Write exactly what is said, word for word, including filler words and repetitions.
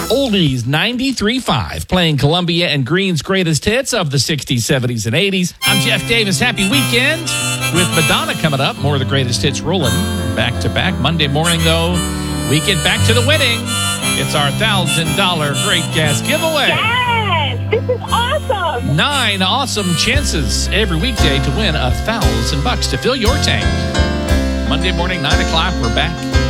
Oldies ninety-three point five, playing Columbia and Green's greatest hits of the sixties, seventies, and eighties. I'm Jeff Davis. Happy weekend. With Madonna coming up, more of the greatest hits rolling back to back. Monday morning, though, we get back to the winning. It's our one thousand dollars Great Gas giveaway. Yes, this is awesome. Nine awesome chances every weekday to win a thousand bucks to fill your tank. Monday morning, nine o'clock, we're back.